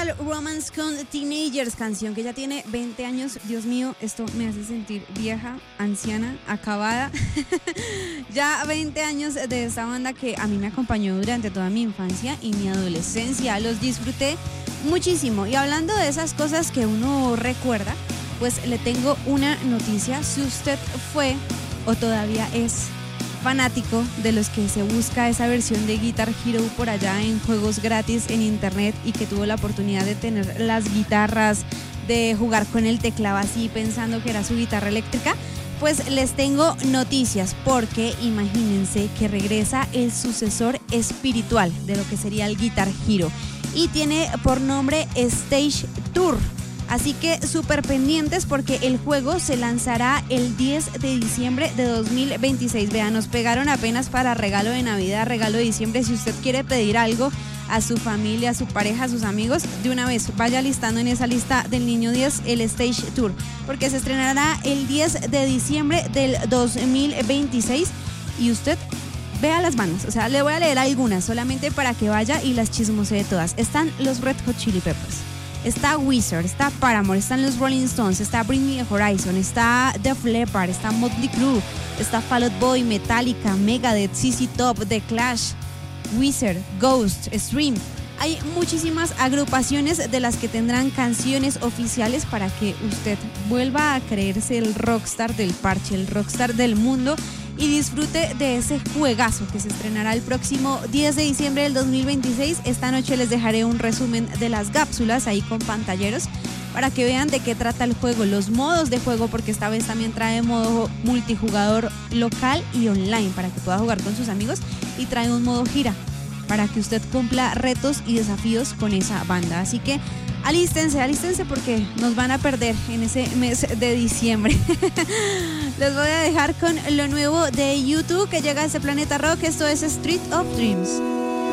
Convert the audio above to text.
Chemical Romance con Teenagers, canción que ya tiene 20 años. Dios mío, esto me hace sentir vieja, anciana, acabada. Ya 20 años de esta banda que a mí me acompañó durante toda mi infancia y mi adolescencia. Los disfruté muchísimo. Y hablando de esas cosas que uno recuerda, pues le tengo una noticia. Si usted fue o todavía es fanático de los que se busca esa versión de Guitar Hero por allá en juegos gratis en internet y que tuvo la oportunidad de tener las guitarras, de jugar con el teclado así pensando que era su guitarra eléctrica, pues les tengo noticias, porque imagínense que regresa el sucesor espiritual de lo que sería el Guitar Hero y tiene por nombre Stage Tour. Así que súper pendientes porque el juego se lanzará el 10 de diciembre de 2026. Vean, nos pegaron apenas para regalo de Navidad, regalo de diciembre. Si usted quiere pedir algo a su familia, a su pareja, a sus amigos, de una vez vaya listando en esa lista del Niño 10 el Stage Tour, porque se estrenará el 10 de diciembre del 2026 y usted vea las bandas. O sea, le voy a leer algunas solamente para que vaya y las chismosee todas. Están los Red Hot Chili Peppers, está Weezer, está Paramore, están los Rolling Stones, está Bring Me the Horizon, está Def Leppard, está Motley Crue, está Fall Out Boy, Metallica, Megadeth, ZZ Top, The Clash, Weezer, Ghost, Stream. Hay muchísimas agrupaciones de las que tendrán canciones oficiales para que usted vuelva a creerse el rockstar del parche, el rockstar del mundo, y disfrute de ese juegazo que se estrenará el próximo 10 de diciembre del 2026. Esta noche les dejaré un resumen de las cápsulas ahí con pantalleros para que vean de qué trata el juego, los modos de juego, porque esta vez también trae modo multijugador local y online para que pueda jugar con sus amigos, y trae un modo gira para que usted cumpla retos y desafíos con esa banda. Así que alístense porque nos van a perder en ese mes de diciembre. Les voy a dejar con lo nuevo de YouTube que llega a este Planeta Rock. Esto es Street of Dreams.